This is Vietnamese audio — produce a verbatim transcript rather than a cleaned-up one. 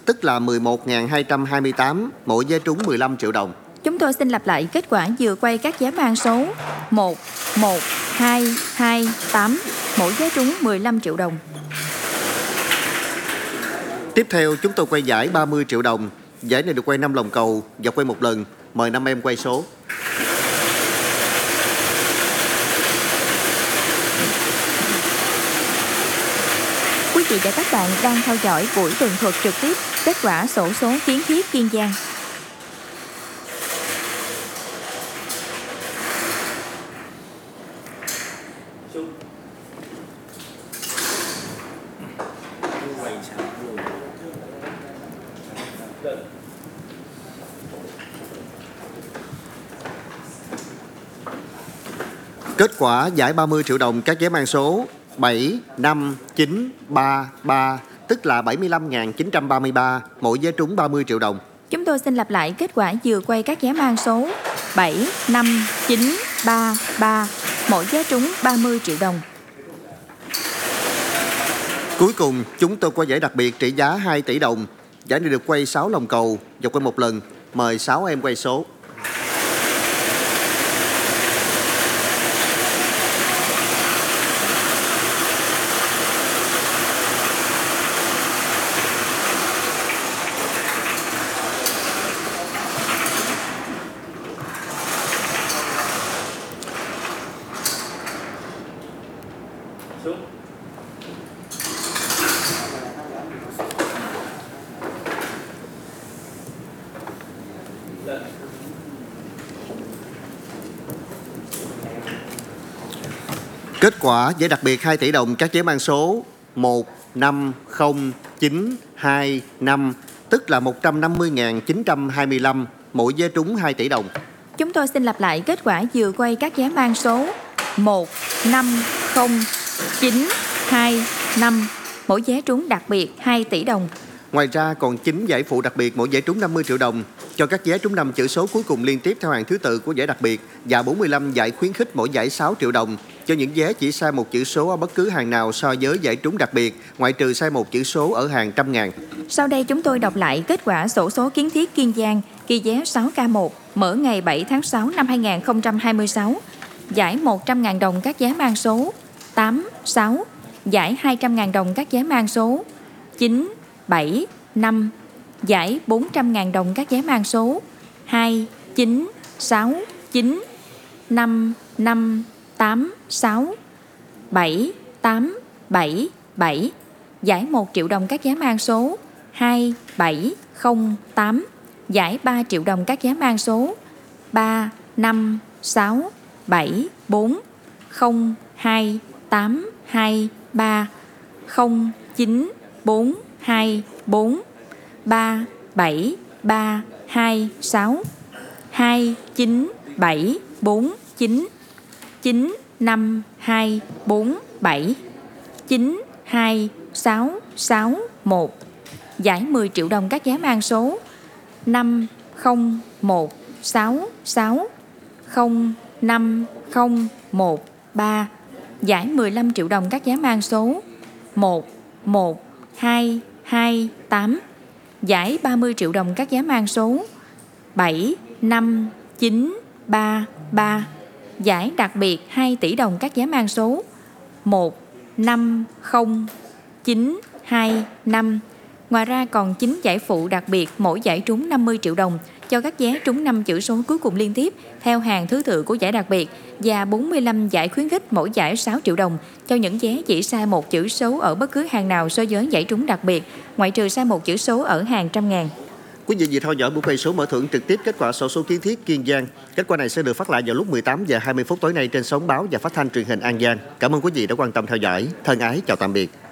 tức là mười một nghìn hai trăm hai mươi tám, mỗi vé trúng mười lăm triệu đồng. Chúng tôi xin lặp lại kết quả vừa quay các vé mang số một, một, hai, hai, tám, mỗi vé trúng mười lăm triệu đồng. Tiếp theo chúng tôi quay giải ba mươi triệu đồng. Giải này được quay năm vòng cầu và quay một lần. Mời năm em quay số. Quý vị và các bạn đang theo dõi buổi tường thuật trực tiếp kết quả xổ số kiến thiết Kiên Giang. Kết quả giải ba mươi triệu đồng các vé mang số bảy, năm, chín, ba, ba, tức là bảy mươi lăm nghìn chín trăm ba mươi ba, mỗi vé trúng ba mươi triệu đồng. Chúng tôi xin lặp lại kết quả vừa quay các vé mang số bảy, năm, chín, ba, ba, mỗi vé trúng ba mươi triệu đồng. Cuối cùng, chúng tôi quay giải đặc biệt trị giá hai tỷ đồng. Giải này được quay sáu vòng cầu và quay một lần. Mời sáu em quay số. Kết quả giải đặc biệt hai tỷ đồng các vé mang số một, năm, không, chín, hai, năm, tức là một trăm năm mươi nghìn chín trăm hai mươi lăm, mỗi vé trúng hai tỷ đồng. Chúng tôi xin lặp lại kết quả vừa quay các vé mang số một, năm, không, chín, hai, năm, mỗi vé trúng đặc biệt hai tỷ đồng. Ngoài ra còn chín giải phụ đặc biệt mỗi giải trúng năm mươi triệu đồng cho các vé trúng năm chữ số cuối cùng liên tiếp theo hàng thứ tự của giải đặc biệt và bốn mươi lăm giải khuyến khích mỗi giải sáu triệu đồng cho những vé chỉ sai một chữ số ở bất cứ hàng nào so với giải trúng đặc biệt, ngoại trừ sai một chữ số ở hàng trăm ngàn. Sau đây chúng tôi đọc lại kết quả xổ số kiến thiết Kiên Giang kỳ vé sáu K một mở ngày bảy tháng sáu năm hai nghìn không trăm hai mươi sáu. Giải một trăm nghìn đồng các vé mang số tám, sáu. Giải hai trăm nghìn đồng các vé mang số chín, bảy, năm. Giải bốn trăm nghìn đồng các vé mang số hai, chín, sáu, chín, năm, năm, tám, sáu, bảy, tám, bảy, bảy. Giải một triệu đồng các vé mang số hai, bảy, không, tám. Giải ba triệu đồng các vé mang số ba, năm, sáu, bảy, bốn, không, hai, tám, hai, ba, không, chín, bốn, hai, bốn, ba, bảy, ba, hai, sáu, hai, chín, bảy, bốn, chín, chín, năm, hai, bốn, bảy, chín, hai, sáu, sáu, một. Giải mười triệu đồng các vé mang số năm, không, một, sáu, sáu, không, năm, không, một, ba. Giải mười lăm triệu đồng các vé mang số một, một, hai, hai, tám. Giải ba mươi triệu đồng các vé mang số bảy, năm, chín, ba, ba. Giải đặc biệt hai tỷ đồng các vé mang số một, năm, không, chín, hai, năm. Ngoài ra còn chín giải phụ đặc biệt mỗi giải trúng năm mươi triệu đồng cho các vé trúng năm chữ số cuối cùng liên tiếp theo hàng thứ tự của giải đặc biệt và bốn mươi lăm giải khuyến khích mỗi giải sáu triệu đồng cho những vé chỉ sai một chữ số ở bất cứ hàng nào so với giải trúng đặc biệt, ngoại trừ sai một chữ số ở hàng trăm ngàn. Quý vị vừa theo dõi buổi quay số mở thưởng trực tiếp kết quả xổ số kiến thiết Kiên Giang. Kết quả này sẽ được phát lại vào lúc mười tám giờ hai mươi phút tối nay trên sóng báo và phát thanh truyền hình An Giang. Cảm ơn quý vị đã quan tâm theo dõi. Thân ái chào tạm biệt.